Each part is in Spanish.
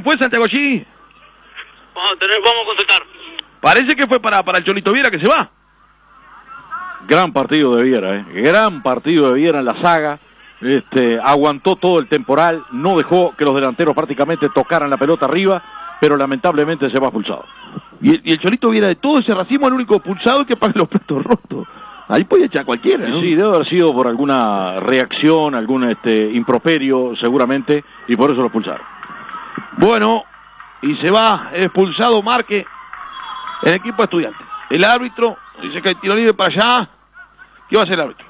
quién fue, Santiago G? Vamos a consultar. Parece que fue para el Cholito Viera que se va. Gran partido de Viera, gran partido de Viera en la saga. Aguantó todo el temporal, no dejó que los delanteros prácticamente tocaran la pelota arriba, pero lamentablemente se va expulsado. Y el Cholito Viera, de todo ese racimo, el único expulsado que paga los platos rotos. Ahí puede echar cualquiera, ¿no? Sí, debe haber sido por alguna reacción, algún improperio seguramente, y por eso lo expulsaron. Bueno, y se va expulsado Marque, el equipo estudiante. El árbitro dice que hay tiro libre para allá. ¿Qué va a hacer el árbitro?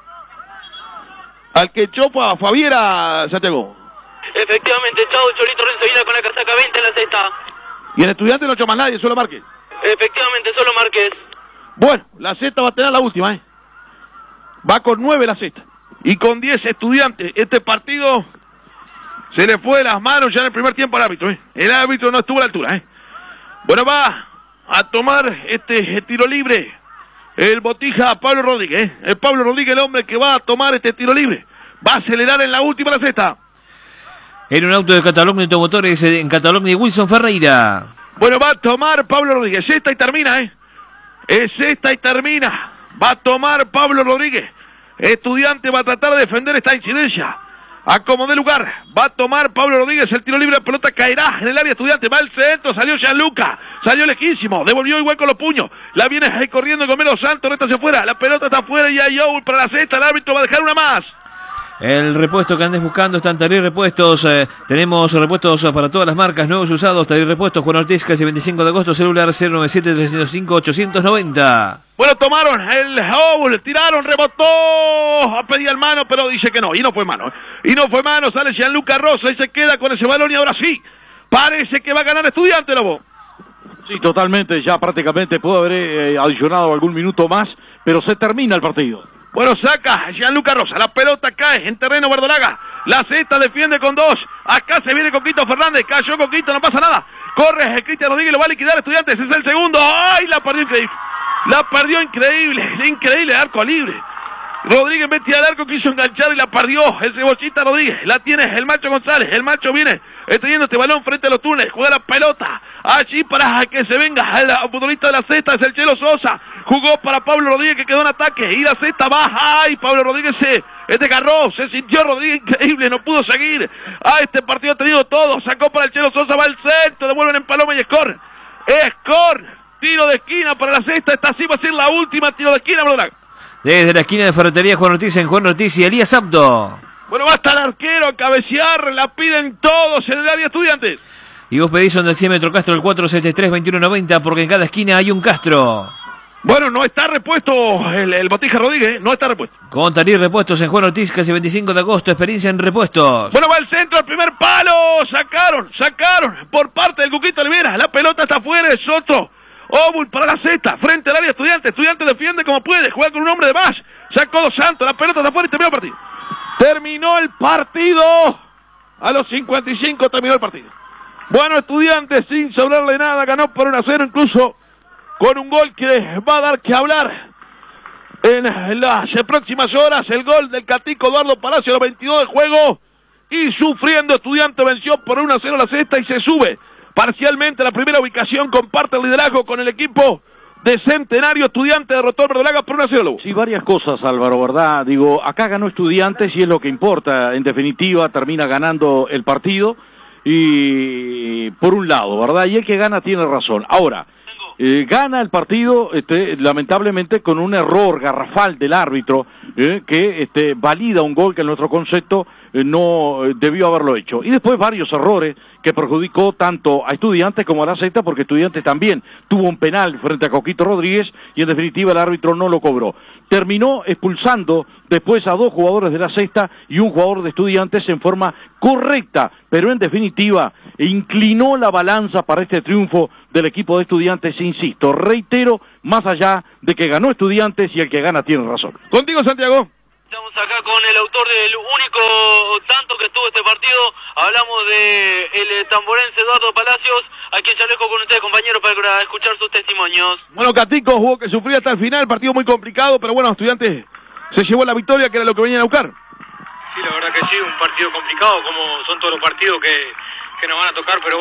Al que echó fue a Viera, Santiago. Efectivamente, echado el Cholito Renzo Viera con la casaca 20 en la cesta. Y el estudiante no echó más nadie, solo Márquez. Efectivamente, solo Márquez. Bueno, la cesta va a tener la última, Va con 9 la cesta. Y con 10 estudiantes. Este partido se le fue de las manos ya en el primer tiempo al árbitro, El árbitro no estuvo a la altura, Bueno, va a tomar este tiro libre el botija Pablo Rodríguez, El Pablo Rodríguez, el hombre que va a tomar este tiro libre. Va a acelerar en la última la cesta. En un auto de Catalogni Automotores en Catalogni Wilson Ferreira. Bueno, va a tomar Pablo Rodríguez. Esta y termina, Es esta y termina. Va a tomar Pablo Rodríguez. Estudiante va a tratar de defender esta incidencia. Acomodé lugar. Va a tomar Pablo Rodríguez el tiro libre. La pelota caerá en el área estudiante. Va al centro. Salió Gianluca. Salió lejísimo. Devolvió igual con los puños. La viene ahí corriendo con Melo Santos. Resta hacia afuera. La pelota está afuera y hay Owl para la cesta. El árbitro va a dejar una más. El repuesto que andes buscando están Taller Repuestos. Tenemos repuestos para todas las marcas, nuevos y usados. Taller Repuestos, Juan Ortiz, casi 25 de agosto, celular 097-305-890. Bueno, tomaron el Owl, tiraron, rebotó, pedía el mano, pero dice que no, y no fue mano. Y no fue mano, sale Gianluca Rosa y se queda con ese balón y ahora sí, parece que va a ganar Estudiante, Lobo. Sí, totalmente, ya prácticamente pudo haber adicionado algún minuto más, pero se termina el partido. Bueno, saca Gianluca Rosa, la pelota cae en terreno Verdolaga, la cesta defiende con 2, acá se viene Coquito Fernández, cayó Coquito, no pasa nada, corre Cristian Rodríguez, lo va a liquidar Estudiantes, es el segundo, ¡ay! La perdió increíble, arco libre. Rodríguez metía al arco, quiso enganchar y la perdió el Cebollita Rodríguez, la tiene el Macho González, el Macho viene teniendo este balón frente a los túneles, juega la pelota, allí para que se venga el futbolista de la cesta, es el Chelo Sosa, jugó para Pablo Rodríguez que quedó en ataque, y la cesta baja, y Pablo Rodríguez se agarró, se sintió Rodríguez increíble, no pudo seguir, este partido ha tenido todo, sacó para el Chelo Sosa, va al centro, devuelven en Paloma y score, tiro de esquina para la cesta, esta sí va a ser la última, tiro de esquina, Verdolaga. Desde la esquina de Ferretería Juan Ortiz en Juan Ortiz y Elías Abdo. Bueno, va hasta el arquero a cabecear, la piden todos en el área Estudiantes. Y vos pedís un taxímetro Castro el 473-2190 porque en cada esquina hay un Castro. Bueno, no está repuesto el Botija Rodríguez, no está repuesto. Con Taller Repuestos en Juan Ortiz, casi 25 de agosto, experiencia en repuestos. Bueno, va al centro, el primer palo, sacaron por parte del Cuquito Olivera, la pelota está afuera, es Soto. Obul para la cesta, frente al área Estudiante. Estudiante defiende como puede, juega con un hombre de más. Sacó Dos Santos, la pelota está afuera y terminó el partido. Terminó el partido. A los 55 terminó el partido. Bueno, Estudiante sin sobrarle nada, ganó por 1-0, incluso con un gol que va a dar que hablar en las próximas horas. El gol del Catico Eduardo Palacio a los 22 de juego. Y sufriendo, Estudiante venció por 1-0 la cesta y se sube parcialmente la primera ubicación, comparte el liderazgo con el equipo de Centenario. Estudiante derrotó al Verdolaga por 1-0, Lobo. Sí, varias cosas, Álvaro, ¿verdad? Digo, acá ganó Estudiantes y es lo que importa, en definitiva, termina ganando el partido, y por un lado, ¿verdad? Y el que gana tiene razón. Ahora, gana el partido, lamentablemente, con un error garrafal del árbitro, que valida un gol que en nuestro concepto no debió haberlo hecho. Y después varios errores que perjudicó tanto a Estudiantes como a la cesta, porque Estudiantes también tuvo un penal frente a Coquito Rodríguez y en definitiva el árbitro no lo cobró. Terminó expulsando después a 2 jugadores de la cesta y un jugador de Estudiantes en forma correcta, pero en definitiva inclinó la balanza para este triunfo del equipo de Estudiantes, insisto, reitero, más allá de que ganó Estudiantes y el que gana tiene razón. Contigo, Santiago. Estamos acá con el autor del único tanto que estuvo este partido. Hablamos de el tamborense Eduardo Palacios, a quien ya dejo con ustedes, compañeros, para escuchar sus testimonios. Bueno, Catico jugó que sufría hasta el final, partido muy complicado, pero bueno, Estudiantes se llevó la victoria, que era lo que venían a buscar. Sí, la verdad que sí, un partido complicado, como son todos los partidos que nos van a tocar, pero